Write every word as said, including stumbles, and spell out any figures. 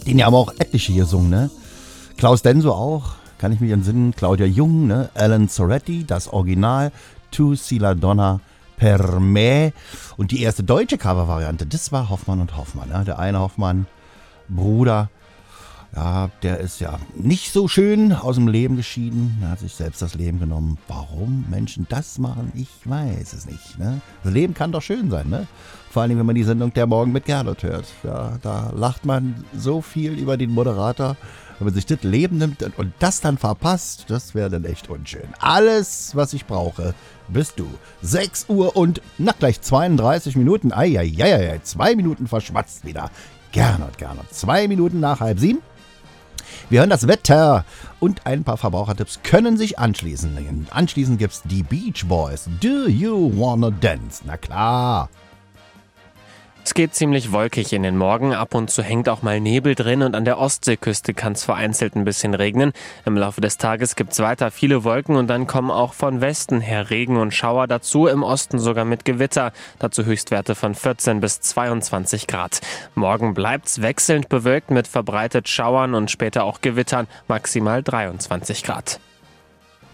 Den haben auch etliche gesungen, ne? Klaus Denso auch, kann ich mich entsinnen. Claudia Jung, ne? Alan Soretti, das Original. Tu si la donna per me. Und die erste deutsche Covervariante, das war Hoffmann und Hoffmann. Ne? Der eine Hoffmann, Bruder, ja, der ist ja nicht so schön aus dem Leben geschieden. Er hat sich selbst das Leben genommen. Warum Menschen das machen, ich weiß es nicht. Ne? Das Leben kann doch schön sein, ne? Vor allem, wenn man die Sendung Der Morgen mit Gernot hört. Ja, da lacht man so viel über den Moderator. Wenn man sich das Leben nimmt und das dann verpasst, das wäre dann echt unschön. Alles, was ich brauche, bist du. sechs Uhr und, na gleich zweiunddreißig Minuten. Eieieiei, zwei Minuten verschwatzt wieder. Gernot, Gernot. Zwei Minuten nach halb sieben. Wir hören das Wetter und ein paar Verbrauchertipps können sich anschließen. Anschließend gibt's die Beach Boys. Do you wanna dance? Na klar. Es geht ziemlich wolkig in den Morgen, ab und zu hängt auch mal Nebel drin und an der Ostseeküste kann es vereinzelt ein bisschen regnen. Im Laufe des Tages gibt es weiter viele Wolken und dann kommen auch von Westen her Regen und Schauer dazu, im Osten sogar mit Gewitter. Dazu Höchstwerte von vierzehn bis zweiundzwanzig Grad. Morgen bleibt's wechselnd bewölkt mit verbreitet Schauern und später auch Gewittern, maximal dreiundzwanzig Grad.